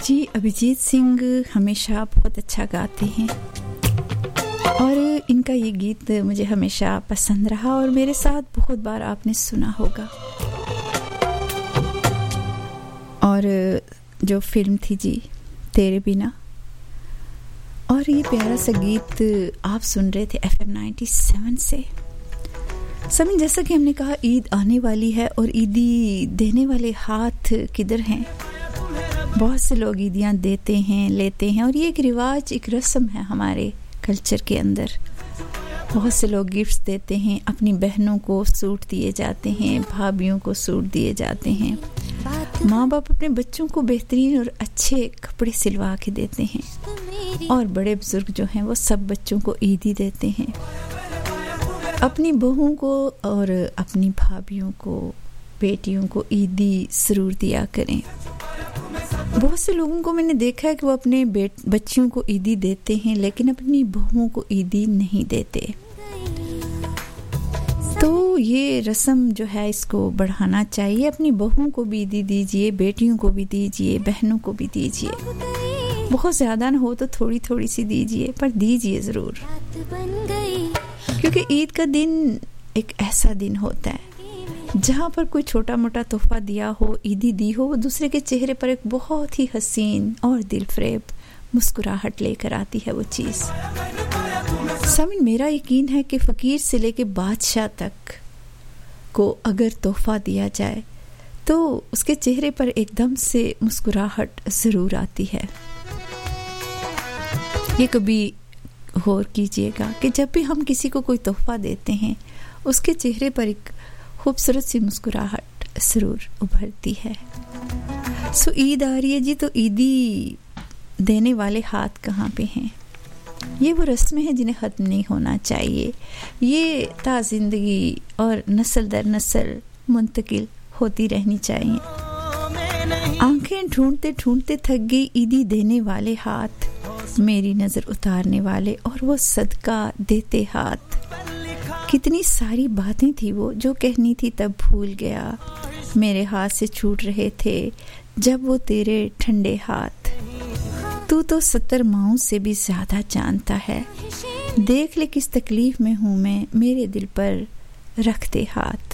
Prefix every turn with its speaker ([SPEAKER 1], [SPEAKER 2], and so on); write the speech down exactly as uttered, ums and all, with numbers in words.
[SPEAKER 1] جی ابھیجیت سنگھ ہمیشہ بہت اچھا گاتے ہیں اور ان کا یہ گیت مجھے ہمیشہ پسند رہا اور میرے ساتھ بہت بار آپ نے سنا ہوگا. اور جو فلم تھی جی تیرے بنا، اور یہ پیارا سا گیت آپ سن رہے تھے ایف ایم نائنٹی سیون سے. سمجھ جیسا کہ ہم نے کہا عید آنے والی ہے اور عیدی دینے والے ہاتھ کدھر ہیں. بہت سے لوگ عیدیاں دیتے ہیں لیتے ہیں اور یہ ایک رواج ایک رسم ہے ہمارے کلچر کے اندر. بہت سے لوگ گفٹس دیتے ہیں، اپنی بہنوں کو سوٹ دیے جاتے ہیں، بھابھیوں کو سوٹ دیے جاتے ہیں. ماں باپ اپنے بچوں کو بہترین اور اچھے کپڑے سلوا کے دیتے ہیں اور بڑے بزرگ جو ہیں وہ سب بچوں کو عیدی دیتے ہیں. اپنی بہوؤں کو اور اپنی بھابھیوں کو بیٹیوں کو عیدی سرور دیا کریں. بہت سے لوگوں کو میں نے دیکھا ہے کہ وہ اپنے بچیوں کو عیدی دیتے ہیں لیکن اپنی بہوؤں کو عیدی نہیں دیتے. تو یہ رسم جو ہے اس کو بڑھانا چاہیے. اپنی بہوؤں کو بھی عیدی دیجئے، بیٹیوں کو بھی دیجئے، بہنوں کو بھی دیجئے. بہت زیادہ نہ ہو تو تھوڑی تھوڑی سی دیجئے پر دیجئے ضرور، کیونکہ عید کا دن ایک ایسا دن ہوتا ہے جہاں پر کوئی چھوٹا موٹا تحفہ دیا ہو، عیدی دی ہو، وہ دوسرے کے چہرے پر ایک بہت ہی حسین اور دل فریب مسکراہٹ لے کر آتی ہے وہ چیز. سمجھ میرا یقین ہے کہ فقیر سے لے کے بادشاہ تک کو اگر تحفہ دیا جائے تو اس کے چہرے پر ایک دم سے مسکراہٹ ضرور آتی ہے. یہ کبھی غور کیجئے گا کہ جب بھی ہم کسی کو کوئی تحفہ دیتے ہیں اس کے چہرے پر ایک خوبصورت سی مسکراہٹ ضرور ابھرتی ہے. سو عید آ رہی ہے جی، تو عیدی دینے والے ہاتھ کہاں پہ ہیں؟ یہ وہ رسمیں ہیں جنہیں ختم نہیں ہونا چاہیے. یہ تا زندگی اور نسل در نسل منتقل ہوتی رہنی چاہیے. آنکھیں ڈھونڈتے ڈھونڈتے تھک گئی عیدی دینے والے ہاتھ، میری نظر اتارنے والے اور وہ صدقہ دیتے ہاتھ. کتنی ساری باتیں تھی وہ جو کہنی تھی تب بھول گیا، میرے ہاتھ سے چھوٹ رہے تھے جب وہ تیرے ٹھنڈے ہاتھ. تو تو ستر ماؤں سے بھی زیادہ جانتا ہے، دیکھ لے کس تکلیف میں ہوں میں، میرے دل پر رکھ دے ہاتھ.